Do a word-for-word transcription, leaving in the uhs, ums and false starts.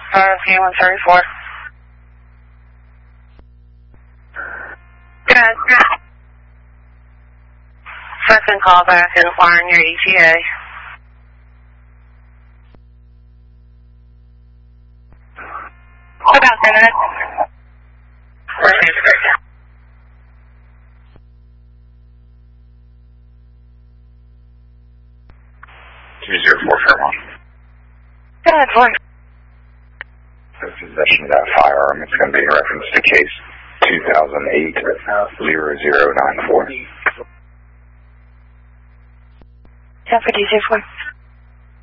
R S K one thirty-four. Good. Second call back inquiring your E T A. About ten minutes. two zero four Fairmont. Go ahead, boy. Possession of that firearm. It's going to be in reference to case two thousand eight zero zero nine four. ten for D J four.